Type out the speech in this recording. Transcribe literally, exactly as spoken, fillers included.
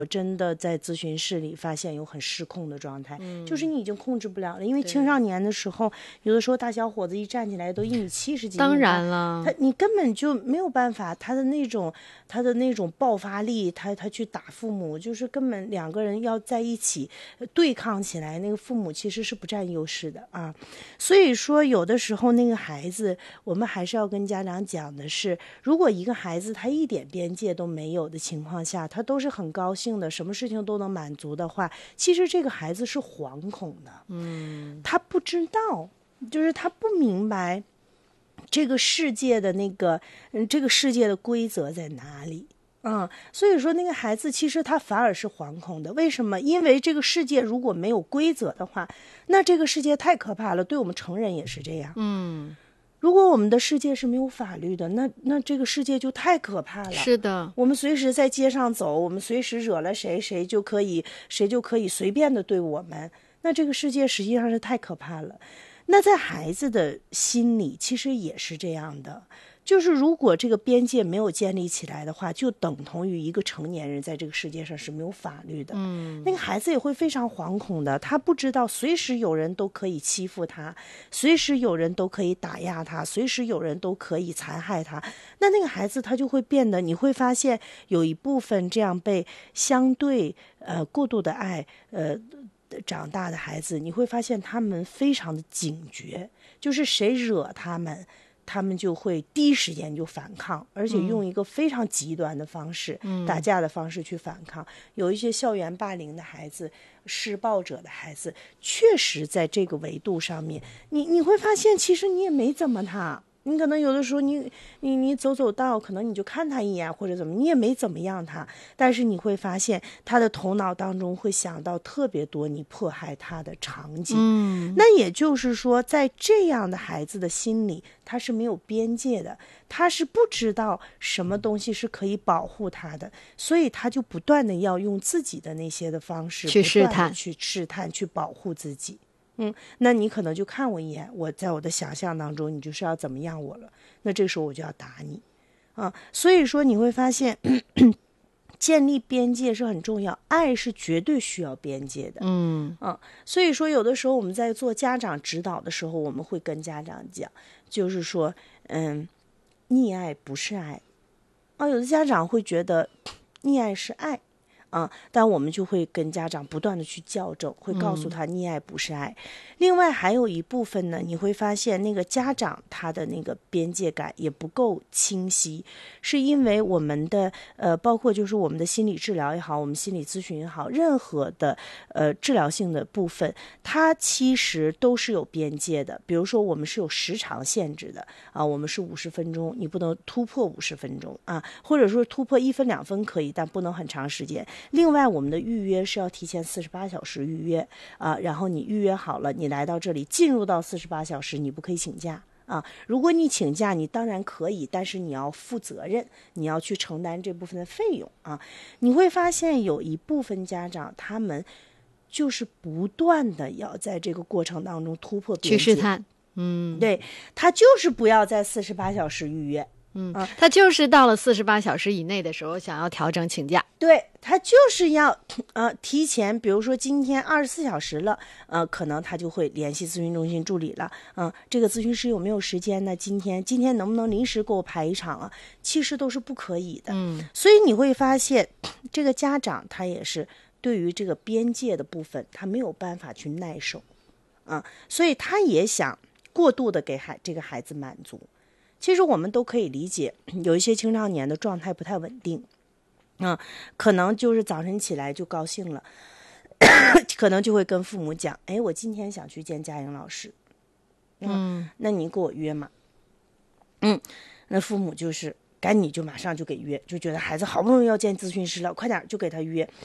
我真的在咨询室里发现有很失控的状态， 嗯、 就是你已经控制不了了。因为青少年的时候，有的时候大小伙子一站起来都一米七十几， 当然了， 他你根本就没有办法，他的那种他的那种爆发力，他他去打父母，就是根本两个人要在一起对抗起来，那个父母其实是不占优势的啊。所以说，有的时候那个孩子，我们还是要跟家长讲的是，如果一个孩子他一点边界都没有的情况下，他都是很高兴的，什么事情都能满足的话，其实这个孩子是惶恐的， 嗯， 他不知道，就是他不明白这个世界的那个，嗯，这个世界的规则在哪里。嗯，所以说那个孩子其实他反而是惶恐的，为什么？因为这个世界如果没有规则的话，那这个世界太可怕了，对我们成人也是这样。 嗯。 如果我们的世界是没有法律的，那那这个世界就太可怕了。 是的， 我们随时在街上走，我们随时惹了谁，谁就可以谁就可以随便的对我们。那这个世界实际上是太可怕了。那在孩子的心里，其实也是这样的。就是如果这个边界没有建立起来的话，就等同于一个成年人在这个世界上是没有法律的。 嗯， 那个孩子也会非常惶恐的，他不知道随时有人都可以欺负他，随时有人都可以打压他，随时有人都可以残害他。那那个孩子他就会变得，你会发现有一部分这样被相对呃过度的爱呃长大的孩子，你会发现他们非常的警觉，就是谁惹他们，他们就会第一时间就反抗，而且用一个非常极端的方式、嗯、打架的方式去反抗。有一些校园霸凌的孩子、施暴者的孩子，确实在这个维度上面，你你会发现其实你也没怎么他，你可能有的时候你你你走走道，可能你就看他一眼或者怎么，你也没怎么样他，但是你会发现他的头脑当中会想到特别多你迫害他的场景。 嗯， 那也就是说，在这样的孩子的心里，他是没有边界的，他是不知道什么东西是可以保护他的，所以他就不断的要用自己的那些的方式去试探， 去试探，去保护自己。嗯，那你可能就看我一眼，我在我的想象当中，你就是要怎么样我了，那这时候我就要打你啊。所以说你会发现咳咳建立边界是很重要，爱是绝对需要边界的。 嗯啊，所以说有的时候我们在做家长指导的时候，我们会跟家长讲，就是说嗯，溺爱不是爱啊。有的家长会觉得溺爱是爱啊，但我们就会跟家长不断的去校正，会告诉他溺爱不是爱。嗯、另外还有一部分呢，你会发现那个家长他的那个边界感也不够清晰，是因为我们的呃，包括就是我们的心理治疗也好，我们心理咨询也好，任何的呃治疗性的部分，它其实都是有边界的。比如说我们是有时长限制的啊，我们是五十分钟，你不能突破五十分钟啊，或者说突破一分两分可以，但不能很长时间。另外我们的预约是要提前四十八小时预约啊，然后你预约好了，你来到这里进入到四十八小时，你不可以请假啊。如果你请假，你当然可以，但是你要负责任，你要去承担这部分的费用啊。你会发现有一部分家长他们就是不断的要在这个过程当中突破边界， 去试探，嗯， 对，他就是不要在四十八小时预约。 嗯，他就是到了四十八小时以内的时候想要调整请假， 对，他就是要呃提前，比如说今天二十四小时了，呃，可能他就会联系咨询中心助理了，嗯、呃，这个咨询师有没有时间呢？今天今天能不能临时给我排一场啊？其实都是不可以的， 嗯， 所以你会发现，这个家长他也是对于这个边界的部分，他没有办法去耐受，啊、呃，所以他也想过度的给孩这个孩子满足。其实我们都可以理解，有一些青少年的状态不太稳定，嗯，可能就是早晨起来就高兴了，可能就会跟父母讲，哎，我今天想去见佳颖老师，嗯，那你给我约嘛，嗯，那父母就是赶紧就马上就给约，就觉得孩子好不容易要见咨询师了，快点就给他约。